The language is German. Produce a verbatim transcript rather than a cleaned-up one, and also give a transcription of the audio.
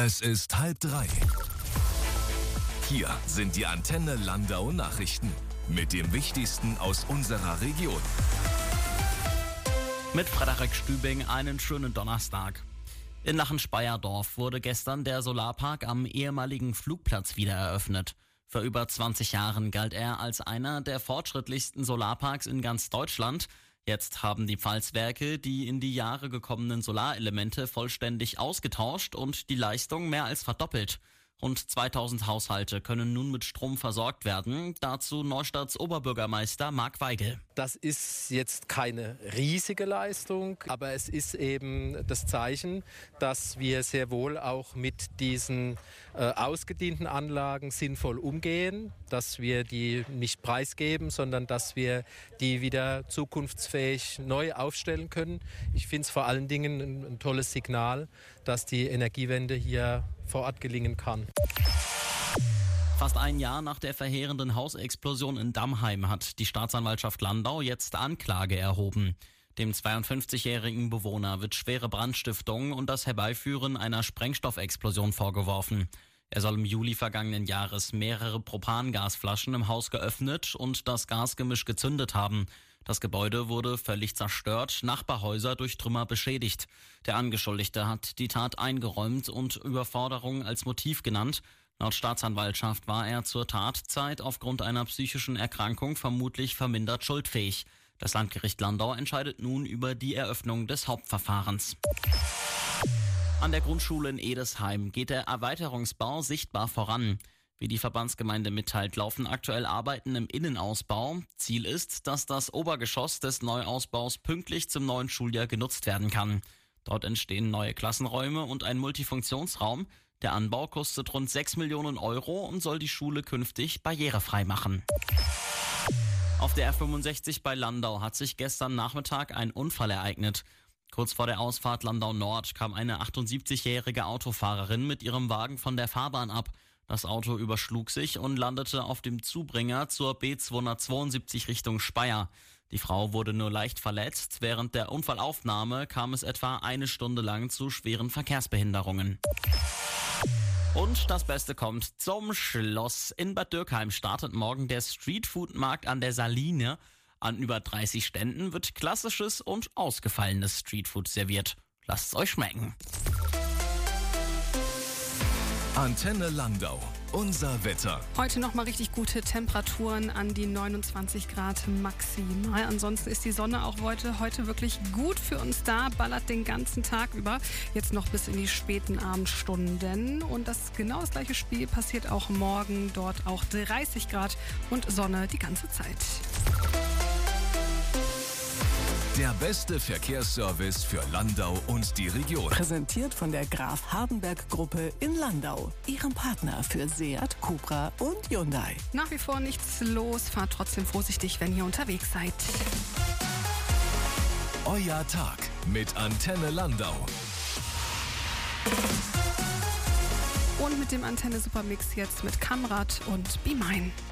Es ist halb drei. Hier sind die Antenne Landau Nachrichten mit dem Wichtigsten aus unserer Region. Mit Frederik Stübing einen schönen Donnerstag. In Lachen-Speyerdorf wurde gestern der Solarpark am ehemaligen Flugplatz wieder eröffnet. Vor über zwanzig Jahren galt er als einer der fortschrittlichsten Solarparks in ganz Deutschland. Jetzt haben die Pfalzwerke die in die Jahre gekommenen Solarelemente vollständig ausgetauscht und die Leistung mehr als verdoppelt. Rund zweitausend Haushalte können nun mit Strom versorgt werden. Dazu Neustadts Oberbürgermeister Marc Weigel. Das ist jetzt keine riesige Leistung, aber es ist eben das Zeichen, dass wir sehr wohl auch mit diesen äh, ausgedienten Anlagen sinnvoll umgehen, dass wir die nicht preisgeben, sondern dass wir die wieder zukunftsfähig neu aufstellen können. Ich finde es vor allen Dingen ein, ein tolles Signal, dass die Energiewende hier vor Ort gelingen kann. Fast ein Jahr nach der verheerenden Hausexplosion in Dammheim hat die Staatsanwaltschaft Landau jetzt Anklage erhoben. Dem zweiundfünfzigjährigen Bewohner wird schwere Brandstiftung und das Herbeiführen einer Sprengstoffexplosion vorgeworfen. Er soll im Juli vergangenen Jahres mehrere Propangasflaschen im Haus geöffnet und das Gasgemisch gezündet haben. Das Gebäude wurde völlig zerstört, Nachbarhäuser durch Trümmer beschädigt. Der Angeschuldigte hat die Tat eingeräumt und Überforderung als Motiv genannt. Laut Staatsanwaltschaft war er zur Tatzeit aufgrund einer psychischen Erkrankung vermutlich vermindert schuldfähig. Das Landgericht Landau entscheidet nun über die Eröffnung des Hauptverfahrens. An der Grundschule in Edesheim geht der Erweiterungsbau sichtbar voran. Wie die Verbandsgemeinde mitteilt, laufen aktuell Arbeiten im Innenausbau. Ziel ist, dass das Obergeschoss des Neuausbaus pünktlich zum neuen Schuljahr genutzt werden kann. Dort entstehen neue Klassenräume und ein Multifunktionsraum. Der Anbau kostet rund sechs Millionen Euro und soll die Schule künftig barrierefrei machen. Auf der R fünfundsechzig bei Landau hat sich gestern Nachmittag ein Unfall ereignet. Kurz vor der Ausfahrt Landau Nord kam eine achtundsiebzigjährige Autofahrerin mit ihrem Wagen von der Fahrbahn ab. Das Auto überschlug sich und landete auf dem Zubringer zur B zweihundertzweiundsiebzig Richtung Speyer. Die Frau wurde nur leicht verletzt. Während der Unfallaufnahme kam es etwa eine Stunde lang zu schweren Verkehrsbehinderungen. Und das Beste kommt zum Schluss. In Bad Dürkheim startet morgen der Streetfood-Markt an der Saline. An über dreißig Ständen wird klassisches und ausgefallenes Streetfood serviert. Lasst es euch schmecken. Antenne Landau. Unser Wetter. Heute nochmal richtig gute Temperaturen an die neunundzwanzig Grad maximal. Ansonsten ist die Sonne auch heute, heute wirklich gut für uns da, ballert den ganzen Tag über. Jetzt noch bis in die späten Abendstunden. Und das genau das gleiche Spiel passiert auch morgen. Dort auch dreißig Grad und Sonne die ganze Zeit. Der beste Verkehrsservice für Landau und die Region. Präsentiert von der Graf Hardenberg Gruppe in Landau. Ihrem Partner für Seat, Cupra und Hyundai. Nach wie vor nichts los. Fahrt trotzdem vorsichtig, wenn ihr unterwegs seid. Euer Tag mit Antenne Landau. Und mit dem Antenne Supermix jetzt mit Kamrad und Be Mine.